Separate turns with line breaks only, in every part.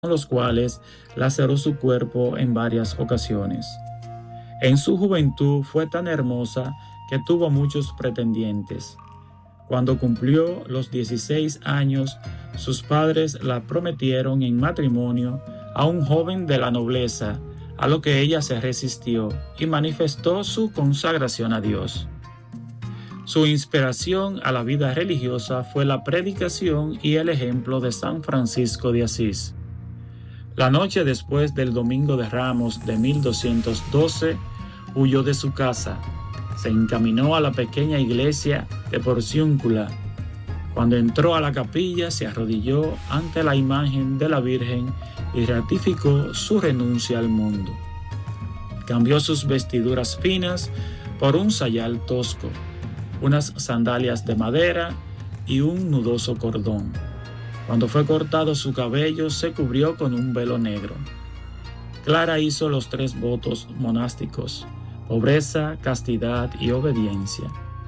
con los cuales laceró su cuerpo en varias ocasiones. En su juventud fue tan hermosa que tuvo muchos pretendientes. Cuando cumplió los 16 años, sus padres la prometieron en matrimonio a un joven de la nobleza, a lo que ella se resistió y manifestó su consagración a Dios. Su inspiración a la vida religiosa fue la predicación y el ejemplo de San Francisco de Asís. La noche después del Domingo de Ramos de 1212, huyó de su casa. Se encaminó a la pequeña iglesia de Porciúncula. Cuando entró a la capilla, se arrodilló ante la imagen de la Virgen y ratificó su renuncia al mundo. Cambió sus vestiduras finas por un sayal tosco, unas sandalias de madera y un nudoso cordón. Cuando fue cortado su cabello, se cubrió con un velo negro. Clara hizo los 3 votos monásticos: pobreza, castidad y obediencia.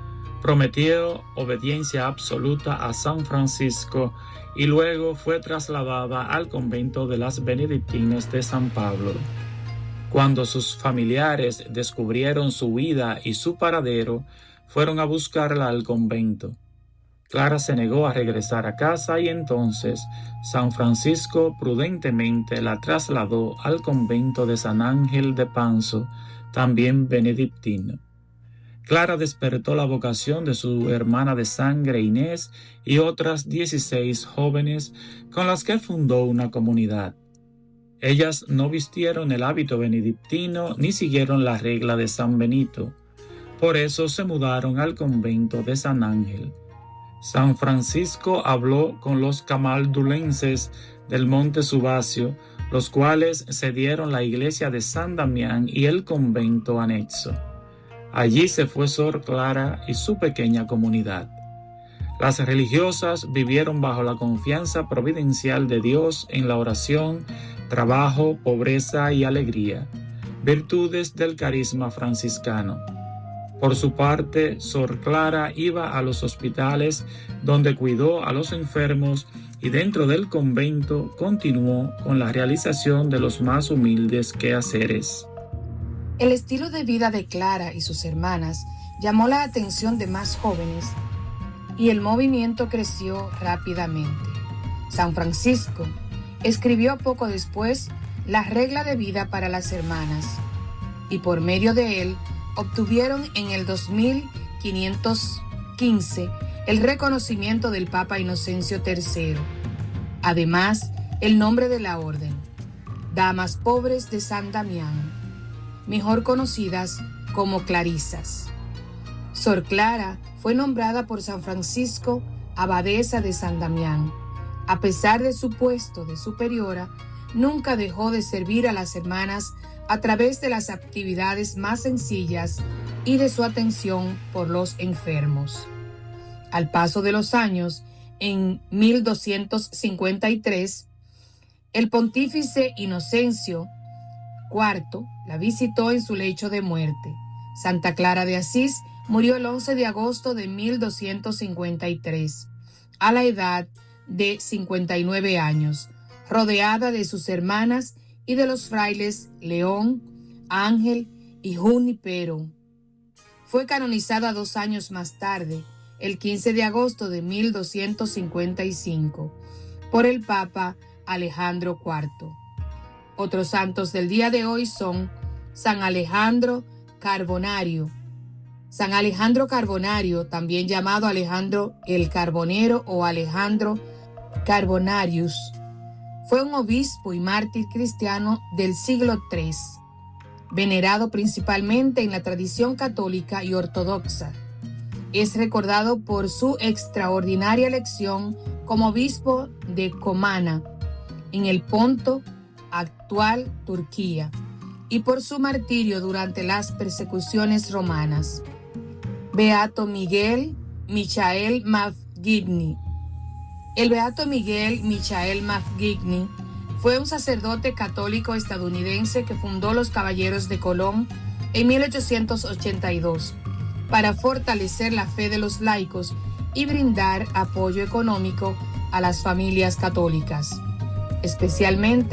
Prometió obediencia absoluta a San Francisco y luego fue trasladada al convento de las Benedictinas de San Pablo. Cuando sus familiares descubrieron su huida y su paradero, fueron a buscarla al convento. Clara se negó a regresar a casa y entonces San Francisco prudentemente la trasladó al convento de San Ángel de Panzo, también benedictino. Clara despertó la vocación de su hermana de sangre Inés y otras 16 jóvenes con las que fundó una comunidad. Ellas no vistieron el hábito benedictino ni siguieron la regla de San Benito. Por eso se mudaron al convento de San Ángel. San Francisco habló con los camaldulenses del Monte Subasio, los cuales cedieron la iglesia de San Damián y el convento anexo. Allí se fue Sor Clara y su pequeña comunidad. Las religiosas vivieron bajo la confianza providencial de Dios en la oración, trabajo, pobreza y alegría, virtudes del carisma franciscano. Por su parte, Sor Clara iba a los hospitales donde cuidó a los enfermos y dentro del convento continuó con la realización de los más humildes quehaceres.
El estilo de vida de Clara y sus hermanas llamó la atención de más jóvenes y el movimiento creció rápidamente. San Francisco escribió poco después la regla de vida para las hermanas y por medio de él obtuvieron en el 2515 el reconocimiento del Papa Inocencio III. Además, el nombre de la orden, Damas Pobres de San Damián, mejor conocidas como clarisas. Sor Clara fue nombrada por San Francisco abadesa de San Damián. A pesar de su puesto de superiora, nunca dejó de servir a las hermanas a través de las actividades más sencillas y de su atención por los enfermos. Al paso de los años, en 1253, el pontífice Inocencio IV la visitó en su lecho de muerte. Santa Clara de Asís murió el 11 de agosto de 1253, a la edad de 59 años, rodeada de sus hermanas y de los frailes León, Ángel y Junípero. Fue canonizada 2 años más tarde, el 15 de agosto de 1255, por el Papa Alejandro IV. Otros santos del día de hoy son San Alejandro Carbonario. San Alejandro Carbonario, también llamado Alejandro el Carbonero o Alejandro Carbonarius, fue un obispo y mártir cristiano del siglo III, venerado principalmente en la tradición católica y ortodoxa. Es recordado por su extraordinaria elección como obispo de Comana, en el Ponto, actual Turquía, y por su martirio durante las persecuciones romanas. Beato Miguel Michael Mavgigny. El Beato Miguel Michael Mavgigny fue un sacerdote católico estadounidense que fundó los Caballeros de Colón en 1882 para fortalecer la fe de los laicos y brindar apoyo económico a las familias católicas. especialmente